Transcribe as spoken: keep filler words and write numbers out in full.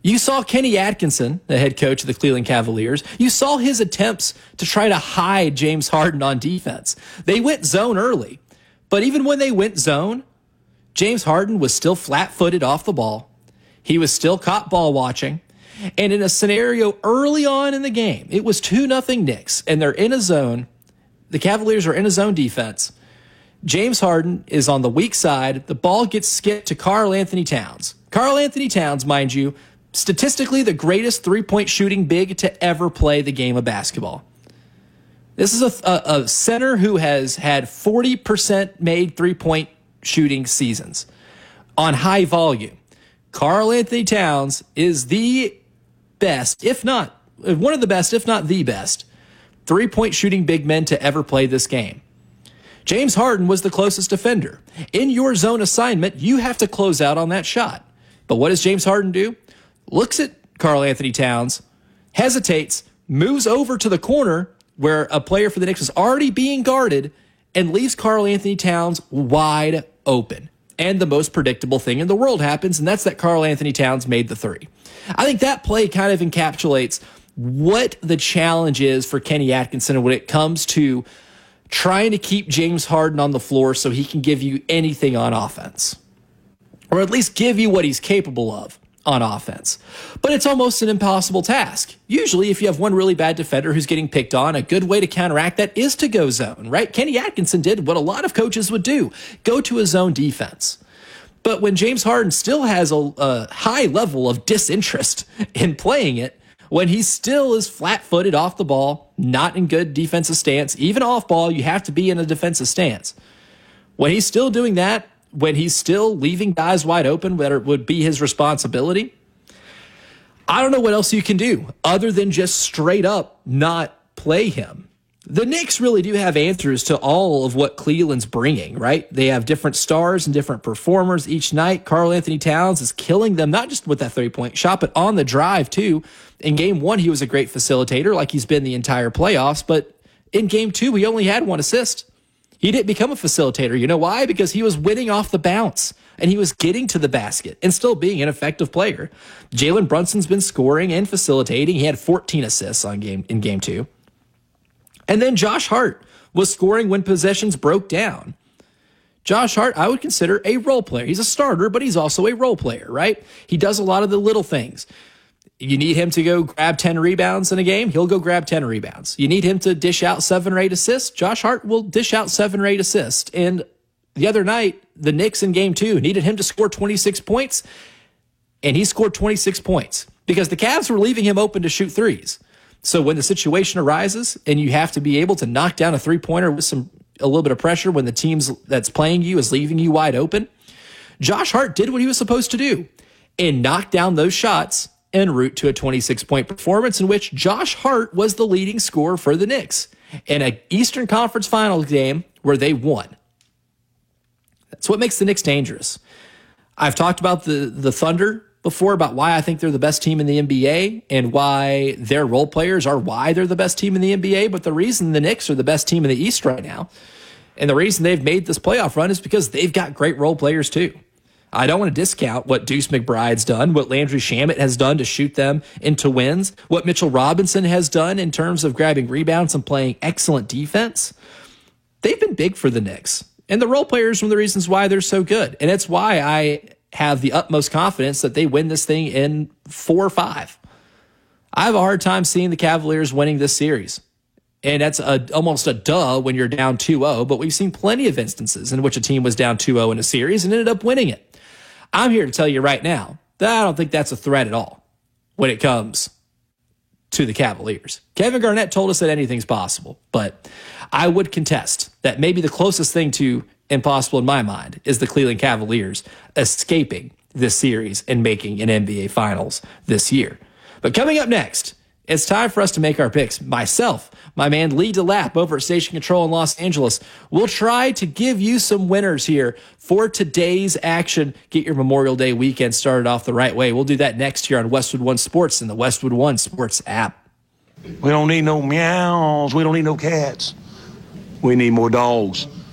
You saw Kenny Atkinson, the head coach of the Cleveland Cavaliers. You saw his attempts to try to hide James Harden on defense. They went zone early, but even when they went zone, James Harden was still flat-footed off the ball. He was still caught ball watching. And in a scenario early on in the game, it was two nothing Knicks, and they're in a zone. The Cavaliers are in a zone defense. James Harden is on the weak side. The ball gets skipped to Karl Anthony Towns. Karl Anthony Towns, mind you, statistically the greatest three-point shooting big to ever play the game of basketball. This is a, a, a center who has had forty percent made three-point shooting seasons on high volume. Karl Anthony Towns is the best, if not one of the best, if not the best, three-point shooting big men to ever play this game. James Harden was the closest defender. In your zone assignment, you have to close out on that shot. But what does James Harden do? Looks at Karl Anthony Towns, hesitates, moves over to the corner where a player for the Knicks is already being guarded, and leaves Karl Anthony Towns wide open. And the most predictable thing in the world happens, and that's that Karl Anthony Towns made the three. I think that play kind of encapsulates what the challenge is for Kenny Atkinson when it comes to trying to keep James Harden on the floor so he can give you anything on offense, or at least give you what he's capable of on offense. But it's almost an impossible task. Usually, if you have one really bad defender who's getting picked on, a good way to counteract that is to go zone, right? Kenny Atkinson did what a lot of coaches would do, go to a zone defense. But when James Harden still has a, a high level of disinterest in playing it, when he still is flat-footed off the ball, not in good defensive stance, even off ball, you have to be in a defensive stance. When he's still doing that, when he's still leaving guys wide open, that would be his responsibility, I don't know what else you can do other than just straight up not play him. The Knicks really do have answers to all of what Cleveland's bringing, right? They have different stars and different performers each night. Karl Anthony Towns is killing them, not just with that three-point shot, but on the drive, too. In game one, he was a great facilitator, like he's been the entire playoffs. But in game two, he only had one assist. He didn't become a facilitator. You know why? Because he was winning off the bounce, and he was getting to the basket and still being an effective player. Jalen Brunson's been scoring and facilitating. He had fourteen assists on game in game two. And then Josh Hart was scoring when possessions broke down. Josh Hart, I would consider a role player. He's a starter, but he's also a role player, right? He does a lot of the little things. You need him to go grab ten rebounds in a game, he'll go grab ten rebounds. You need him to dish out seven or eight assists, Josh Hart will dish out seven or eight assists. And the other night, the Knicks in game two needed him to score twenty-six points, and he scored twenty-six points because the Cavs were leaving him open to shoot threes. So when the situation arises and you have to be able to knock down a three-pointer with some a little bit of pressure when the team that's playing you is leaving you wide open, Josh Hart did what he was supposed to do and knocked down those shots en route to a twenty-six point performance in which Josh Hart was the leading scorer for the Knicks in an Eastern Conference Finals game where they won. That's what makes the Knicks dangerous. I've talked about the, the Thunder before, about why I think they're the best team in the N B A and why their role players are why they're the best team in the N B A. But the reason the Knicks are the best team in the East right now, and the reason they've made this playoff run, is because they've got great role players too. I don't want to discount what Deuce McBride's done, what Landry Shamet has done to shoot them into wins, what Mitchell Robinson has done in terms of grabbing rebounds and playing excellent defense. They've been big for the Knicks. And the role players are one of the reasons why they're so good. And it's why I have the utmost confidence that they win this thing in four or five. I have a hard time seeing the Cavaliers winning this series. And that's a, almost a duh when you're down two oh, but we've seen plenty of instances in which a team was down two oh in a series and ended up winning it. I'm here to tell you right now that I don't think that's a threat at all when it comes to the Cavaliers. Kevin Garnett told us that anything's possible, but I would contest that maybe the closest thing to impossible in my mind is the Cleveland Cavaliers escaping this series and making an N B A Finals this year. But coming up next, it's time for us to make our picks. Myself, my man Lee DeLapp over at Station Control in Los Angeles, will try to give you some winners here for today's action. Get your Memorial Day weekend started off the right way. We'll do that next here on Westwood One Sports and the Westwood One Sports app. We don't need no meows. We don't need no cats. We need more dogs.